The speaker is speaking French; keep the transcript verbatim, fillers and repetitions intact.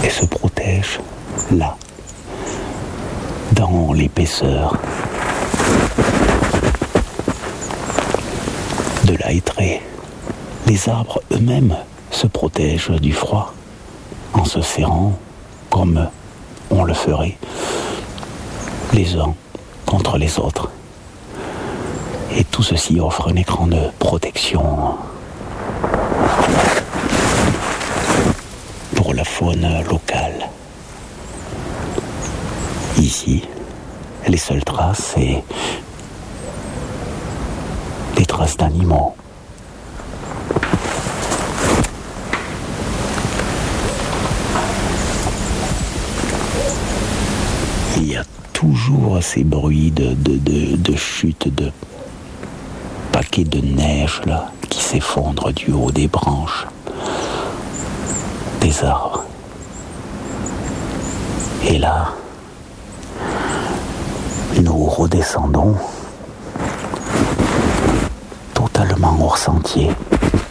et se protègent là, dans l'épaisseur de la hêtraie. Les arbres eux-mêmes se protègent du froid en se serrant comme on le ferait les uns contre les autres. Et tout ceci offre un écran de protection pour la faune locale. Ici, les seules traces, c'est des traces d'animaux. Il y a toujours ces bruits de, de, de, de chute de paquets de neige là, qui s'effondrent du haut des branches des arbres. Et là, nous redescendons totalement hors sentier.